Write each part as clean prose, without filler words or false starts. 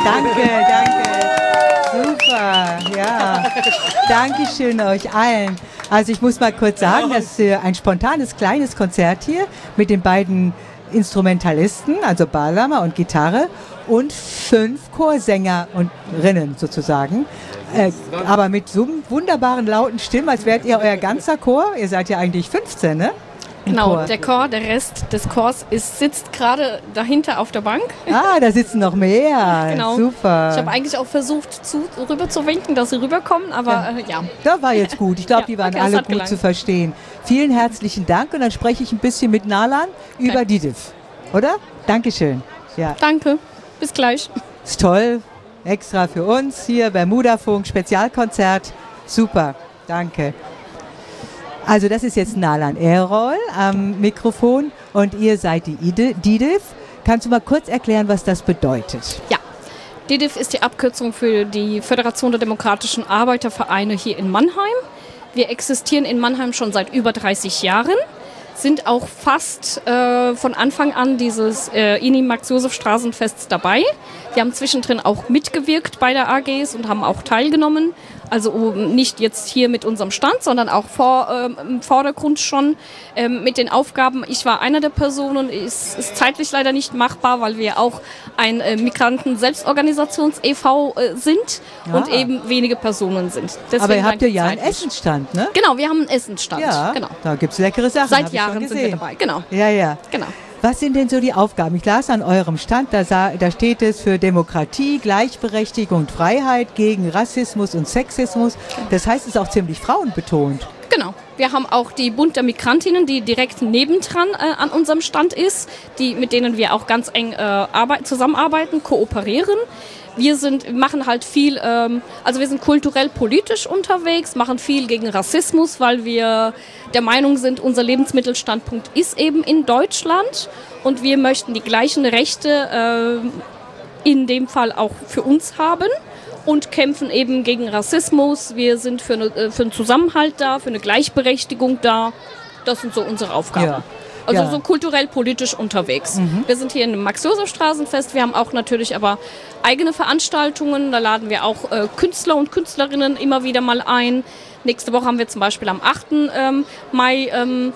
Danke. Super, ja. Dankeschön euch allen. Also ich muss mal kurz sagen, das ist ein spontanes kleines Konzert hier mit den beiden Instrumentalisten, also Balama und Gitarre und 5 Chorsängerinnen sozusagen. Aber mit so einem wunderbaren lauten Stimmen, als wärt ihr euer ganzer Chor. Ihr seid ja eigentlich 15, ne? Genau, der Rest des Chors sitzt gerade dahinter auf der Bank. Ah, da sitzen noch mehr. Genau. Super. Ich habe eigentlich auch versucht, rüber zu winken, dass sie rüberkommen, aber ja. Das war jetzt gut. Ich glaube, die waren alle gut zu verstehen. Vielen herzlichen Dank und dann spreche ich ein bisschen mit Nalan über DIDIF. Oder? Dankeschön. Ja. Danke. Bis gleich. Ist toll. Extra für uns hier, Bermudafunk, Spezialkonzert. Super. Danke. Also das ist jetzt Nalan Erol am Mikrofon und ihr seid die DIDIF. Kannst du mal kurz erklären, was das bedeutet? Ja, DIDIF ist die Abkürzung für die Föderation der Demokratischen Arbeitervereine hier in Mannheim. Wir existieren in Mannheim schon seit über 30 Jahren, sind auch fast von Anfang an dieses INI-Max-Josef-Straßenfests dabei. Wir haben zwischendrin auch mitgewirkt bei der AGs und haben auch teilgenommen. Also nicht jetzt hier mit unserem Stand, sondern auch im Vordergrund schon mit den Aufgaben. Ich war einer der Personen, es ist zeitlich leider nicht machbar, weil wir auch ein Migranten-Selbstorganisations-e.V. sind und eben wenige Personen sind. Deswegen aber ihr habt ja einen Essensstand, ne? Genau, wir haben einen Essensstand. Ja, genau. Da gibt es leckere Sachen. Seit Jahren sind wir dabei, genau. Ja. Genau. Was sind denn so die Aufgaben? Ich las an eurem Stand, da steht es für Demokratie, Gleichberechtigung und Freiheit gegen Rassismus und Sexismus. Das heißt, es ist auch ziemlich frauenbetont. Genau. Wir haben auch die Bund der Migrantinnen, die direkt nebendran an unserem Stand ist, mit denen wir auch ganz eng zusammenarbeiten, kooperieren. Wir machen halt viel, also wir sind kulturell politisch unterwegs, machen viel gegen Rassismus, weil wir der Meinung sind, unser Lebensmittelstandpunkt ist eben in Deutschland und wir möchten die gleichen Rechte in dem Fall auch für uns haben und kämpfen eben gegen Rassismus. Wir sind für einen Zusammenhalt da, für eine Gleichberechtigung da. Das sind so unsere Aufgaben. Ja. Also so kulturell-politisch unterwegs. Wir sind hier in einem Max-Josef-Straßenfest. Wir haben auch natürlich aber eigene Veranstaltungen. Da laden wir auch Künstler und Künstlerinnen immer wieder mal ein. Nächste Woche haben wir zum Beispiel am 8. Mai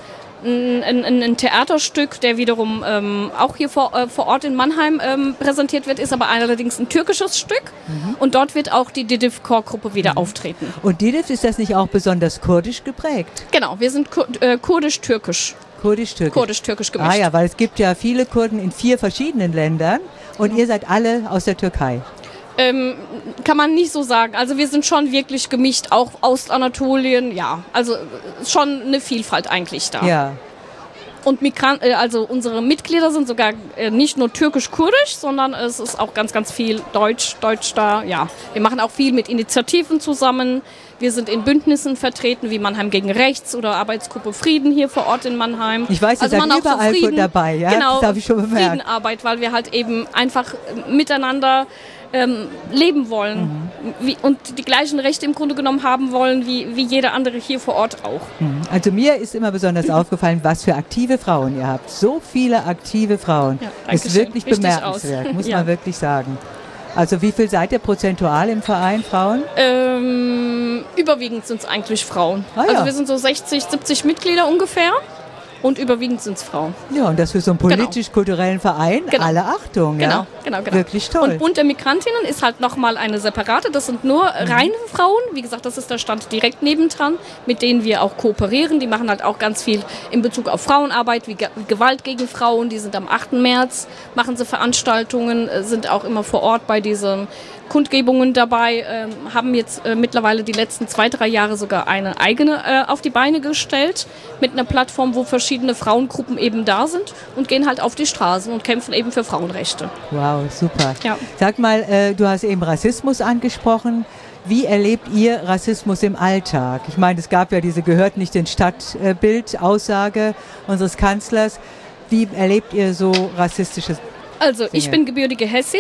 ein Theaterstück, der wiederum auch hier vor Ort in Mannheim präsentiert wird, ist aber allerdings ein türkisches Stück. Und dort wird auch die DIDIF-Chorgruppe wieder auftreten. Und DIDIF, ist das nicht auch besonders kurdisch geprägt? Genau, wir sind kurdisch-türkisch. Kurdisch-türkisch gemischt. Ah ja, weil es gibt ja viele Kurden in 4 verschiedenen Ländern und ihr seid alle aus der Türkei. Kann man nicht so sagen. Also wir sind schon wirklich gemischt, auch Ostanatolien, ja. Also schon eine Vielfalt eigentlich da. Ja. Und also unsere Mitglieder sind sogar nicht nur türkisch-kurdisch, sondern es ist auch ganz, ganz viel Deutsch da. Ja. Wir machen auch viel mit Initiativen zusammen. Wir sind in Bündnissen vertreten, wie Mannheim gegen Rechts oder Arbeitsgruppe Frieden hier vor Ort in Mannheim. Ich weiß, ihr seid überall so dabei, ja? Genau, das habe ich schon bemerkt. Friedenarbeit, weil wir halt eben einfach miteinander leben wollen und die gleichen Rechte im Grunde genommen haben wollen, wie jeder andere hier vor Ort auch. Also mir ist immer besonders aufgefallen, was für aktive Frauen ihr habt. So viele aktive Frauen. Ja, ist wirklich bemerkenswert, muss man wirklich sagen. Also wie viel seid ihr prozentual im Verein, Frauen? Überwiegend sind es eigentlich Frauen. Also wir sind so 60, 70 Mitglieder ungefähr. Und überwiegend sind es Frauen. Ja, und das für so einen politisch-kulturellen Verein, alle Achtung. Genau. Wirklich toll. Und Bund der Migrantinnen ist halt nochmal eine separate, das sind nur reine Frauen. Wie gesagt, das ist der Stand direkt nebendran, mit denen wir auch kooperieren. Die machen halt auch ganz viel in Bezug auf Frauenarbeit, wie Gewalt gegen Frauen. Die sind am 8. März, machen sie Veranstaltungen, sind auch immer vor Ort bei diesen Kundgebungen dabei, haben jetzt mittlerweile die letzten 2-3 Jahre sogar eine eigene auf die Beine gestellt, mit einer Plattform, wo verschiedene Frauengruppen eben da sind und gehen halt auf die Straßen und kämpfen eben für Frauenrechte. Wow, super. Ja. Sag mal, du hast eben Rassismus angesprochen. Wie erlebt ihr Rassismus im Alltag? Ich meine, es gab ja diese gehört nicht ins Stadtbild-Aussage unseres Kanzlers. Wie erlebt ihr so rassistische Also, Dinge? Ich bin gebürtige Hessin.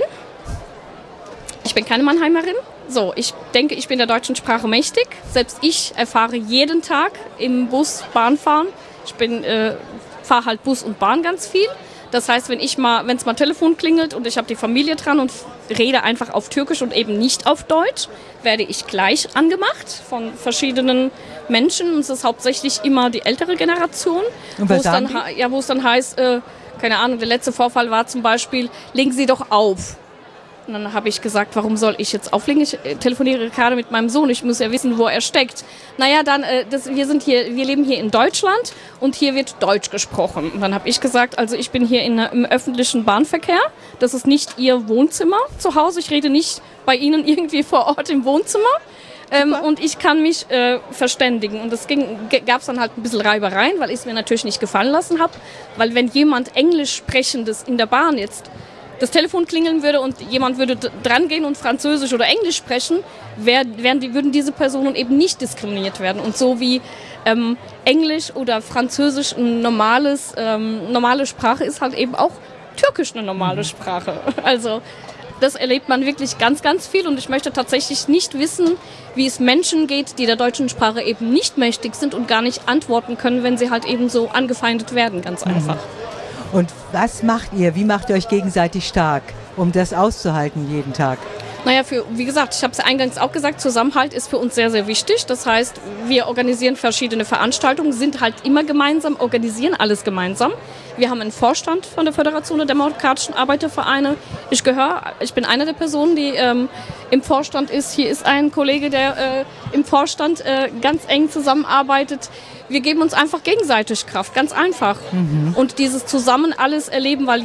Ich bin keine Mannheimerin. So, ich denke, ich bin der deutschen Sprache mächtig. Selbst ich erfahre jeden Tag im Bus, Bahn fahren. Ich fahre halt Bus und Bahn ganz viel. Das heißt, wenn es mal Telefon klingelt und ich habe die Familie dran und rede einfach auf Türkisch und eben nicht auf Deutsch, werde ich gleich angemacht von verschiedenen Menschen. Und es ist hauptsächlich immer die ältere Generation, wo es dann heißt, keine Ahnung, der letzte Vorfall war zum Beispiel, legen Sie doch auf. Und dann habe ich gesagt, warum soll ich jetzt auflegen? Ich telefoniere gerade mit meinem Sohn, ich muss ja wissen, wo er steckt. Naja, dann, wir leben hier in Deutschland und hier wird Deutsch gesprochen. Und dann habe ich gesagt, also ich bin hier im öffentlichen Bahnverkehr, das ist nicht Ihr Wohnzimmer zu Hause, ich rede nicht bei Ihnen irgendwie vor Ort im Wohnzimmer. Und ich kann mich verständigen. Und das gab es dann halt ein bisschen Reibereien, weil ich es mir natürlich nicht gefallen lassen habe. Weil wenn jemand Englisch sprechendes in der Bahn jetzt das Telefon klingeln würde und jemand würde dran gehen und Französisch oder Englisch sprechen, würden diese Personen eben nicht diskriminiert werden. Und so wie Englisch oder Französisch eine normale Sprache ist, halt eben auch Türkisch eine normale Sprache. Also das erlebt man wirklich ganz, ganz viel. Und ich möchte tatsächlich nicht wissen, wie es Menschen geht, die der deutschen Sprache eben nicht mächtig sind und gar nicht antworten können, wenn sie halt eben so angefeindet werden, ganz einfach. Und was macht ihr? Wie macht ihr euch gegenseitig stark, um das auszuhalten jeden Tag? Naja, wie gesagt, ich habe es ja eingangs auch gesagt, Zusammenhalt ist für uns sehr, sehr wichtig. Das heißt, wir organisieren verschiedene Veranstaltungen, sind halt immer gemeinsam, organisieren alles gemeinsam. Wir haben einen Vorstand von der Föderation der Demokratischen Arbeitervereine. Ich bin eine der Personen, die im Vorstand ist. Hier ist ein Kollege, der im Vorstand ganz eng zusammenarbeitet. Wir geben uns einfach gegenseitig Kraft, ganz einfach. Und dieses Zusammen alles erleben, weil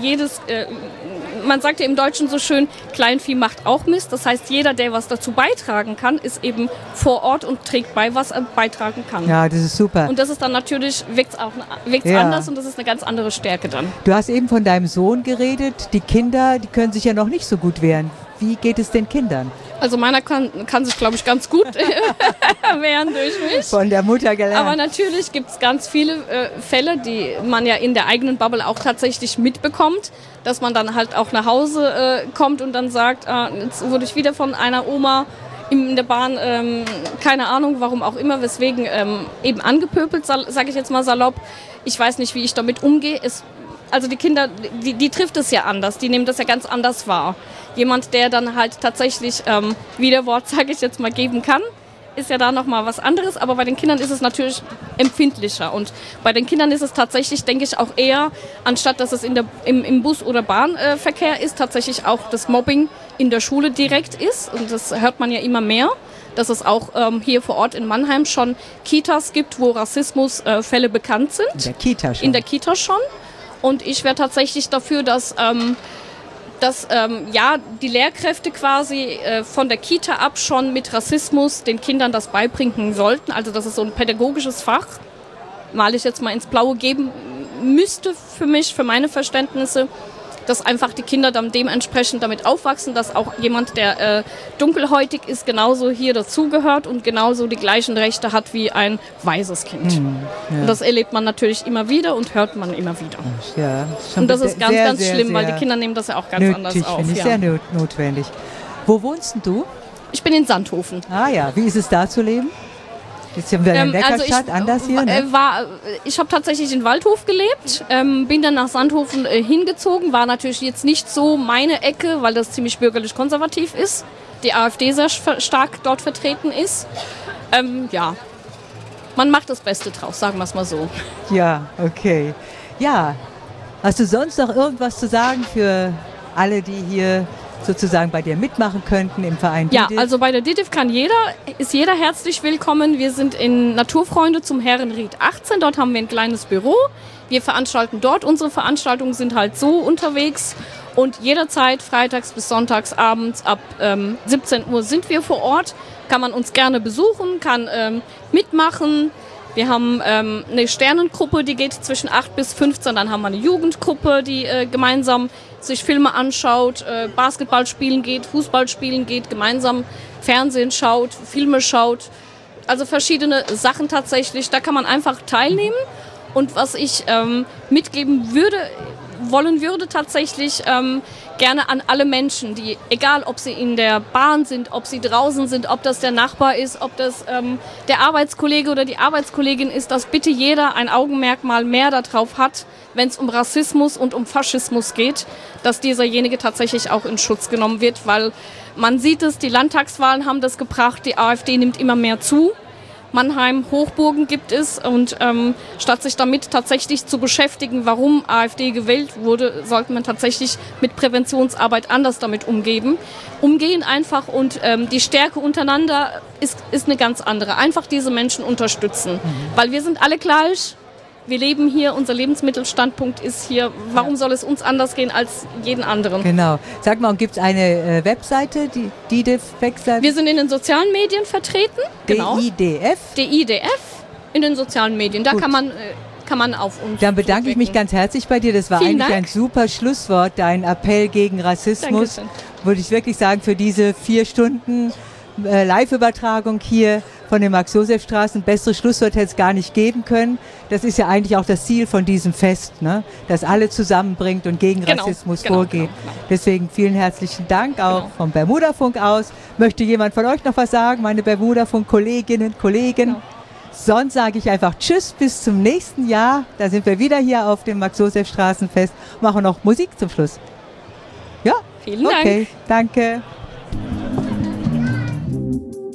man sagt ja im Deutschen so schön, Kleinvieh macht auch Mist. Das heißt, jeder, der was dazu beitragen kann, ist eben vor Ort und trägt bei, was er beitragen kann. Ja, das ist super. Und das ist dann natürlich, wirkt's anders und das ist eine ganz andere Stärke dann. Du hast eben von deinem Sohn geredet. Die Kinder, die können sich ja noch nicht so gut wehren. Wie geht es den Kindern? Also meiner kann sich, glaube ich, ganz gut wehren durch mich. Von der Mutter gelernt. Aber natürlich gibt es ganz viele Fälle, die man ja in der eigenen Bubble auch tatsächlich mitbekommt, dass man dann halt auch nach Hause kommt und dann sagt, jetzt wurde ich wieder von einer Oma in der Bahn, keine Ahnung, warum auch immer, weswegen eben angepöbelt, sage ich jetzt mal salopp. Ich weiß nicht, wie ich damit umgehe. Also die Kinder, die trifft es ja anders, die nehmen das ja ganz anders wahr. Jemand, der dann halt tatsächlich Widerwort, sage ich jetzt mal, geben kann, ist ja da nochmal was anderes. Aber bei den Kindern ist es natürlich empfindlicher. Und bei den Kindern ist es tatsächlich, denke ich, auch eher, anstatt dass es im Bus- oder Bahnverkehr ist, tatsächlich auch das Mobbing in der Schule direkt ist. Und das hört man ja immer mehr, dass es auch hier vor Ort in Mannheim schon Kitas gibt, wo Rassismusfälle bekannt sind. In der Kita schon. In der Kita schon. Und ich wäre tatsächlich dafür, dass die Lehrkräfte quasi von der Kita ab schon mit Rassismus den Kindern das beibringen sollten. Also dass es so ein pädagogisches Fach, mal ich jetzt mal ins Blaue geben müsste für meine Verständnisse, dass einfach die Kinder dann dementsprechend damit aufwachsen, dass auch jemand, der dunkelhäutig ist, genauso hier dazugehört und genauso die gleichen Rechte hat wie ein weißes Kind. Ja. Und das erlebt man natürlich immer wieder und hört man immer wieder. Ja, und das ist ganz, ganz schlimm, weil die Kinder nehmen das ja auch ganz anders auf. Finde ich sehr notwendig. Wo wohnst denn du? Ich bin in Sandhofen. Ah ja, wie ist es da zu leben? Jetzt sind wir in der Neckarstadt, anders hier, ne? Ich habe tatsächlich in Waldhof gelebt, bin dann nach Sandhofen hingezogen, war natürlich jetzt nicht so meine Ecke, weil das ziemlich bürgerlich-konservativ ist, die AfD sehr stark dort vertreten ist. Man macht das Beste draus, sagen wir es mal so. Ja, okay. Ja, hast du sonst noch irgendwas zu sagen für alle, die hier sozusagen bei dir mitmachen könnten im Verein DIDIF? Ja, also bei der DIDIF ist jeder herzlich willkommen. Wir sind in Naturfreunde zum Herrenried 18. Dort haben wir ein kleines Büro. Wir veranstalten dort. Unsere Veranstaltungen sind halt so unterwegs. Und jederzeit, freitags bis sonntags abends ab 17 Uhr sind wir vor Ort. Kann man uns gerne besuchen, kann mitmachen. Wir haben eine Sternengruppe, die geht zwischen 8 bis 15. Dann haben wir eine Jugendgruppe, die gemeinsam sich Filme anschaut, Basketball spielen geht, Fußball spielen geht, gemeinsam Fernsehen schaut, Filme schaut. Also verschiedene Sachen tatsächlich. Da kann man einfach teilnehmen. Und was ich mitgeben wollen würde tatsächlich gerne an alle Menschen, die, egal ob sie in der Bahn sind, ob sie draußen sind, ob das der Nachbar ist, ob das der Arbeitskollege oder die Arbeitskollegin ist, dass bitte jeder ein Augenmerk mal mehr darauf hat, wenn es um Rassismus und um Faschismus geht, dass dieserjenige tatsächlich auch in Schutz genommen wird, weil man sieht es, die Landtagswahlen haben das gebracht, die AfD nimmt immer mehr zu. Mannheim, Hochburgen gibt es und statt sich damit tatsächlich zu beschäftigen, warum AfD gewählt wurde, sollte man tatsächlich mit Präventionsarbeit anders damit umgehen einfach und die Stärke untereinander ist eine ganz andere. Einfach diese Menschen unterstützen, weil wir sind alle gleich. Wir leben hier, unser Lebensmittelstandpunkt ist hier. Warum soll es uns anders gehen als jeden anderen? Genau. Sag mal, gibt es eine Webseite, die DIDF-Webseite? Wir sind in den sozialen Medien vertreten. Genau. DIDF? DIDF in den sozialen Medien. Da kann man auf uns. Dann bedanke ich mich ganz herzlich bei dir. Das war Vielen eigentlich Dank. ein super Schlusswort, dein Appell gegen Rassismus. Dankeschön. Würde ich wirklich sagen, für diese 4 Stunden Live-Übertragung hier von den Max-Josef-Straßen. Besseres Schlusswort hätte es gar nicht geben können. Das ist ja eigentlich auch das Ziel von diesem Fest, ne? Das alle zusammenbringt und gegen Rassismus vorgeht. Genau. Deswegen vielen herzlichen Dank auch vom Bermudafunk aus. Möchte jemand von euch noch was sagen? Meine Bermudafunk-Kolleginnen, Kollegen? Genau. Sonst sage ich einfach Tschüss, bis zum nächsten Jahr. Da sind wir wieder hier auf dem Max-Josef-Straßenfest. Machen noch Musik zum Schluss. Ja? Vielen Dank. Okay, danke.